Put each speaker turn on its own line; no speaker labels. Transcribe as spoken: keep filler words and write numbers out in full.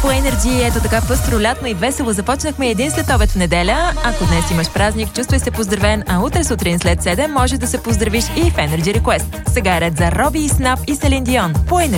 по Energy. Ето така пъстро, лятно и весело започнахме един след обед в неделя. Ако днес имаш празник, чувствай се поздравен, а утре сутрин след седем може да се поздравиш и в Energy Request. Сега е ред за Роби и Снап и Селин Дион по Energy.